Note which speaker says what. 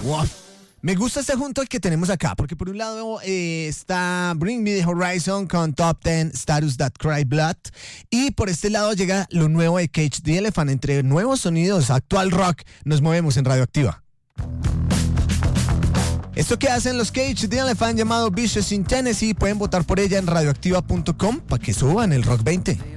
Speaker 1: Wow. Me gusta este junto el que tenemos acá, porque por un lado está Bring Me the Horizon con Top 10 Status That Cry Blood, y por este lado llega lo nuevo de Cage the Elephant. Entre nuevos sonidos, actual rock, nos movemos en Radioactiva. Esto que hacen los Cage the Elephant llamado Vicious in Tennessee, pueden votar por ella en radioactiva.com para que suban el Rock 20.